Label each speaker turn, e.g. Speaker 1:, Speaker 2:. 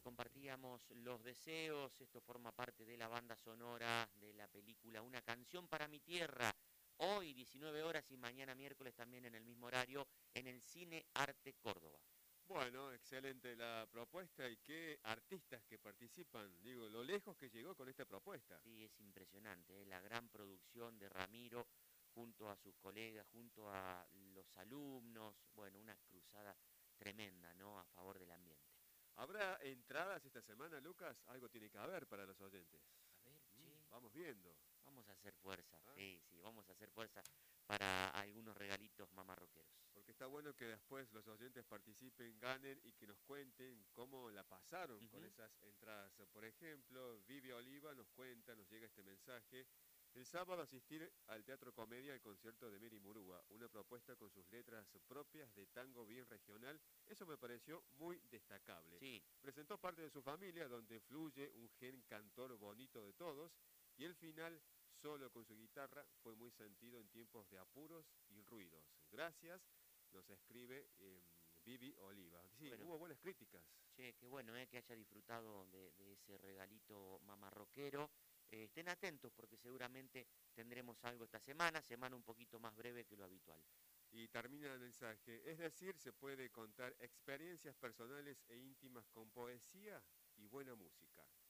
Speaker 1: compartíamos Los Deseos, esto forma parte de la banda sonora de la película Una canción para mi tierra, hoy 19 horas y mañana miércoles también en el mismo horario en el Cine Arte Córdoba.
Speaker 2: Bueno, excelente la propuesta y qué artistas que participan, digo, lo lejos que llegó con esta propuesta.
Speaker 1: Sí, es impresionante, la gran producción de Ramiro junto a sus colegas, junto a los alumnos, bueno, una cruzada tremenda, ¿no?, a favor del ambiente.
Speaker 2: ¿Habrá entradas esta semana, Lucas? Algo tiene que haber para los oyentes.
Speaker 1: A ver, che.
Speaker 2: Vamos viendo.
Speaker 1: Vamos a hacer fuerza,
Speaker 2: ¿Ah?
Speaker 1: sí, vamos a hacer fuerza para algunos regalitos mamarroqueros.
Speaker 2: Porque está bueno que después los oyentes participen, ganen y que nos cuenten cómo la pasaron con esas entradas. Por ejemplo, Vivi Oliva nos cuenta, nos llega este mensaje. El sábado asistir al Teatro Comedia al concierto de Mary Murúa, una propuesta con sus letras propias de tango bien regional. Eso me pareció muy destacable.
Speaker 1: Sí.
Speaker 2: Presentó parte de su familia donde fluye un gen cantor bonito de todos y el final, solo con su guitarra, fue muy sentido en tiempos de apuros y ruidos. Gracias, nos escribe Vivi Oliva. Sí, bueno, hubo buenas críticas.
Speaker 1: Che, qué bueno que haya disfrutado de ese regalito mamarroquero. Estén atentos porque seguramente tendremos algo esta semana un poquito más breve que lo habitual.
Speaker 2: Y termina el mensaje, es decir, se puede contar experiencias personales e íntimas con poesía y buena música.